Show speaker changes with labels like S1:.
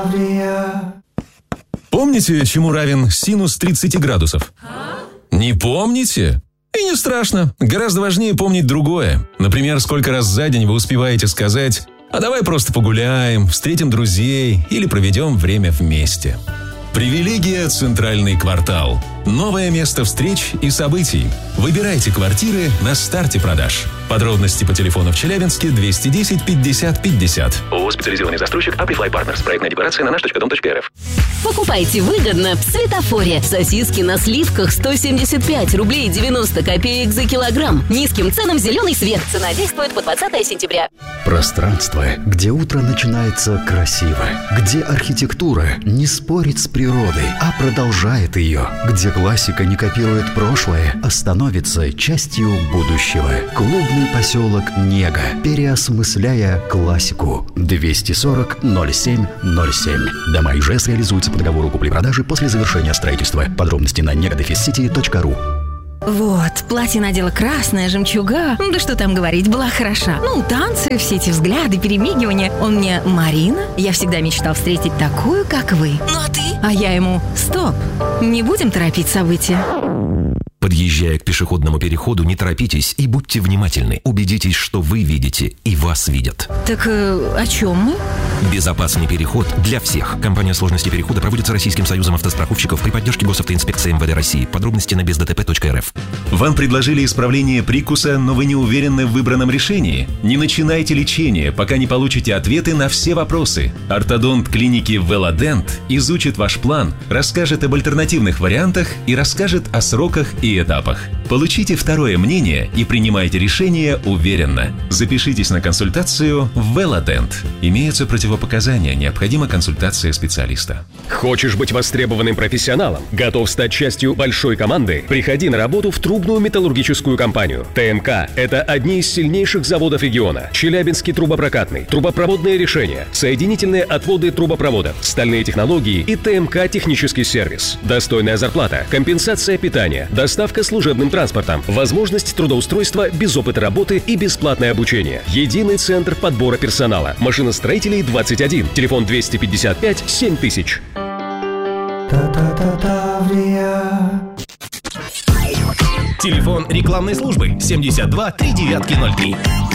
S1: Помните, чему равен синус 30 градусов? Не помните? И не страшно. Гораздо важнее помнить другое. Например, сколько раз за день вы успеваете сказать: «А давай просто погуляем, встретим друзей или проведем время вместе». Привилегия «Центральный квартал». Новое место встреч и событий. Выбирайте квартиры на старте продаж. Подробности по телефону в Челябинске 210 50 50.
S2: ООО «Специализированный застройщик Amplify Partners». Проектная декларация на наш.дом.рф.
S3: Покупайте выгодно в Светофоре. Сосиски на сливках 175 рублей 90 копеек за килограмм. Низким ценам зеленый свет. Цена действует по 20 сентября.
S4: Пространство, где утро начинается красиво, где архитектура не спорит с природой, а продолжает ее, где классика не копирует прошлое, а становится частью будущего. Клубный поселок Нега, переосмысляя классику. 240-07-07. Дома ИЖС реализуются по договору купли-продажи после завершения строительства. Подробности на negadefiscity.ru.
S5: Вот, платье надела красное, жемчуга. Да что там говорить, была хороша. Ну, танцы, все эти взгляды, перемигивания. Он мне: Марина, я всегда мечтал встретить такую, как вы. Ну а ты? А я ему: стоп, не будем торопить события.
S6: Подъезжая к пешеходному переходу, не торопитесь и будьте внимательны. Убедитесь, что вы видите и вас видят.
S5: Так о чем мы?
S6: Безопасный переход для всех. Компания «Сложности перехода» проводится Российским союзом автостраховщиков при поддержке Госавтоинспекции МВД России. Подробности на бездтп.рф.
S1: Вам предложили исправление прикуса, но вы не уверены в выбранном решении? Не начинайте лечение, пока не получите ответы на все вопросы. Ортодонт клиники Velodent изучит ваш план, расскажет об альтернативных вариантах и расскажет о сроках и этапах. Получите второе мнение и принимайте решение уверенно. Запишитесь на консультацию в Velodent. Имеются противопоказания, необходима консультация специалиста.
S2: Хочешь быть востребованным профессионалом? Готов стать частью большой команды? Приходи на работу в трубную металлургическую компанию. ТМК – это одни из сильнейших заводов региона. Челябинский трубопрокатный, трубопроводные решения, соединительные отводы трубопроводов, стальные технологии и ТМК технический сервис. Достойная зарплата, компенсация питания, доставка служебным транспортом, возможность трудоустройства без опыта работы и бесплатное обучение. Единый центр подбора персонала. Машиностроителей 21. Телефон 255 7000.
S7: Телефон рекламной службы 72 3903.